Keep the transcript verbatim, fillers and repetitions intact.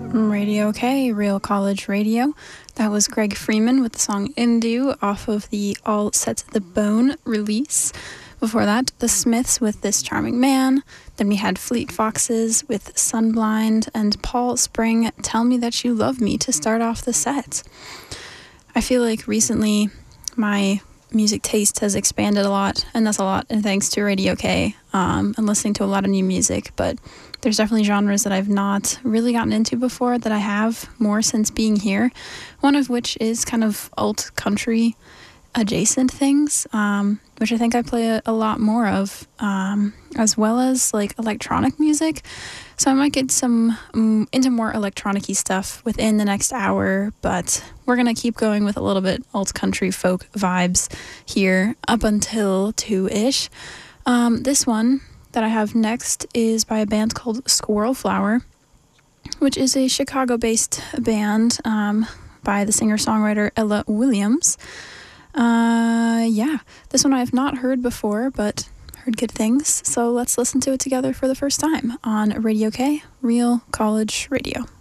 Radio K, Real College Radio. That was Greg Freeman with the song Indu off of the All Set to the Bone release. Before that, The Smiths with This Charming Man. Then we had Fleet Foxes with Sunblind and Paul Spring, Tell Me That You Love Me to start off the set. I feel like recently my music taste has expanded a lot, and that's a lot and thanks to Radio K um, and listening to a lot of new music, but there's definitely genres that I've not really gotten into before that I have more since being here, one of which is kind of alt country adjacent things, um, which I think I play a, a lot more of, um, as well as like electronic music. So I might get some um, into more electronic-y stuff within the next hour, but we're going to keep going with a little bit alt country folk vibes here up until two-ish. Um, this one that I have next is by a band called Squirrel Flower, which is a Chicago-based band um, by the singer-songwriter Ella Williams. Uh, yeah, this one I have not heard before, but heard good things. So let's listen to it together for the first time on Radio K, Real College Radio.